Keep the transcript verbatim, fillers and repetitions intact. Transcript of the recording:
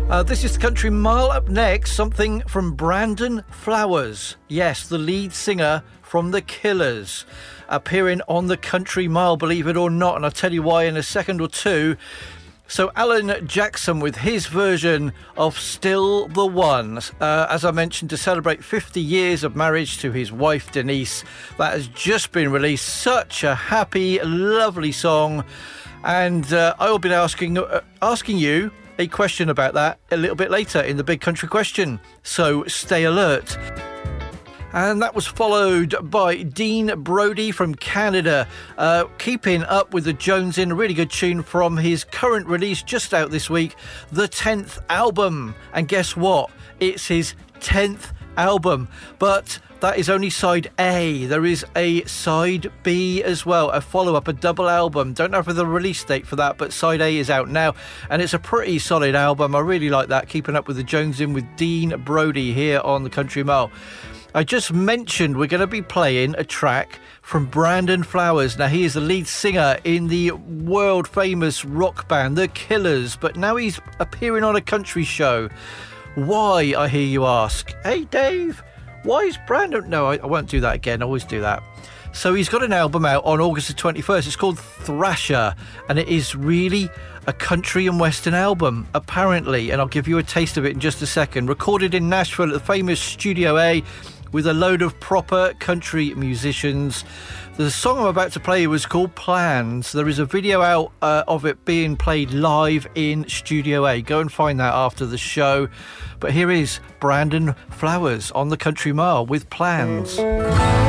Uh, this is the Country Mile. Up next, something from Brandon Flowers. Yes, the lead singer from The Killers, appearing on the Country Mile, believe it or not, and I'll tell you why in a second or two. So Alan Jackson with his version of Still the One, uh, as I mentioned, to celebrate fifty years of marriage to his wife Denise. That has just been released. Such a happy, lovely song. And uh, I will be asking, uh, asking you a question about that a little bit later in the Big Country Question. So stay alert. And that was followed by Dean Brody from Canada, uh, keeping up with the Jonesin, a really good tune from his current release just out this week, the tenth album. And guess what? It's his tenth album, but that is only side A. There is a side B as well, a follow-up, a double album. Don't know for the release date for that, but side A is out now, and it's a pretty solid album. I really like that, keeping up with the Jonesin with Dean Brody here on the Country Mile. I just mentioned we're going to be playing a track from Brandon Flowers. Now, he is the lead singer in the world-famous rock band, The Killers, but now he's appearing on a country show. Why, I hear you ask? Hey, Dave, why is Brandon... No, I, I won't do that again. I always do that. So he's got an album out on August the twenty-first. It's called Thrasher, and it is really a country and western album, apparently, and I'll give you a taste of it in just a second. Recorded in Nashville at the famous Studio A, with a load of proper country musicians. The song I'm about to play was called Plans. There is a video out uh, of it being played live in Studio A. Go and find that after the show. But here is Brandon Flowers on the Country Mile with Plans.